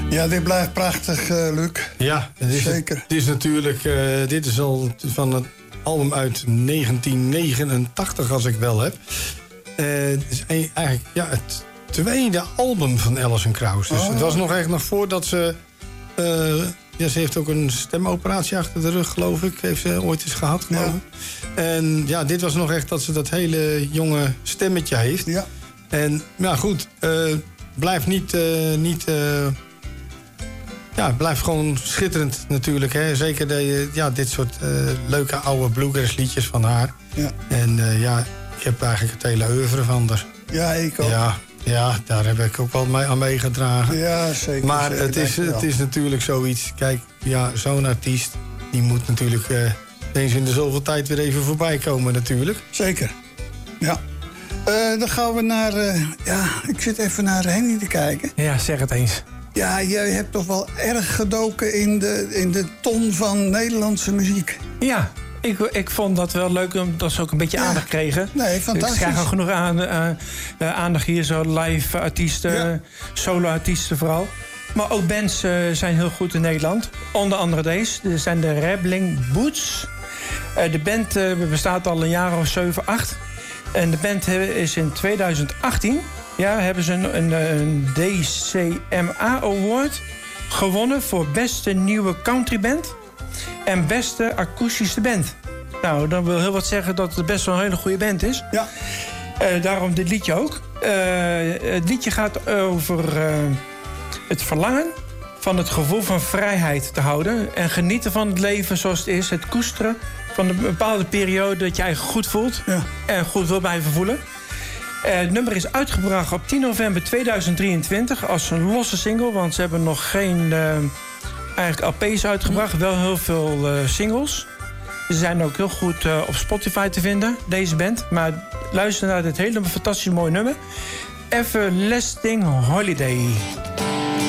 Ja, dit blijft prachtig, Luc. Ja, zeker. Het is natuurlijk, dit is al van het album uit 1989, als ik wel heb. Het is eigenlijk het tweede album van Alison Krauss. Dus het was nog echt nog voordat ze... ze heeft ook een stemoperatie achter de rug, geloof ik. Heeft ze ooit eens gehad, geloof ik. En ja, dit was nog echt dat ze dat hele jonge stemmetje heeft. Ja. En goed, blijft blijft gewoon schitterend natuurlijk. Hè. Zeker dit soort leuke oude bluegrass liedjes van haar. Ja. En ik heb eigenlijk het hele oeuvre van haar. Ja, ik ook. Ja, daar heb ik ook wel aan meegedragen. Ja, zeker. Maar het is natuurlijk zoiets. Kijk, zo'n artiest, die moet natuurlijk eens in de zoveel tijd weer even voorbij komen natuurlijk. Zeker, ja. Dan gaan we naar... ik zit even naar Henny te kijken. Ja, zeg het eens. Ja, jij hebt toch wel erg gedoken in de ton van Nederlandse muziek. Ja, ik vond dat wel leuk, dat ze ook een beetje aandacht kregen. Nee, fantastisch. Ik krijg al genoeg aandacht hier, zo live artiesten, solo-artiesten vooral. Maar ook bands zijn heel goed in Nederland. Onder andere deze, dit zijn de Rabbling Boots. De band bestaat al een jaar of 7, 8. En de band is in 2018... hebben ze een DCMA Award gewonnen voor beste nieuwe countryband en beste akoestische band. Nou, dan wil heel wat zeggen dat het best wel een hele goede band is. Ja. Daarom dit liedje ook. Het liedje gaat over het verlangen van het gevoel van vrijheid te houden en genieten van het leven zoals het is. Het koesteren van een bepaalde periode dat je eigenlijk goed voelt en goed wil blijven voelen. Het nummer is uitgebracht op 10 november 2023 als een losse single, want ze hebben nog geen LP's uitgebracht, wel heel veel singles. Ze zijn ook heel goed op Spotify te vinden, deze band. Maar luister naar dit hele fantastisch mooie nummer. Everlasting Holiday.